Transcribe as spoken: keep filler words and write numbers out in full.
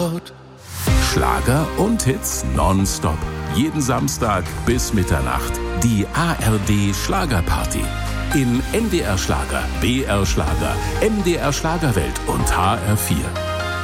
Haut. Schlager und Hits nonstop. Jeden Samstag bis Mitternacht. Die A R D Schlagerparty. In N D R Schlager, B R Schlager, M D R Schlagerwelt und H R vier.